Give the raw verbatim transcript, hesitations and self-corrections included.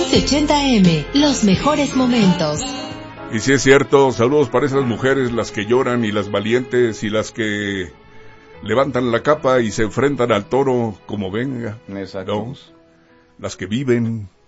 doce ochenta eme, los mejores momentos. Y si es cierto, saludos para esas mujeres, las que lloran y las valientes y las que levantan la capa y se enfrentan al toro como venga. Exacto. ¿No? Las que viven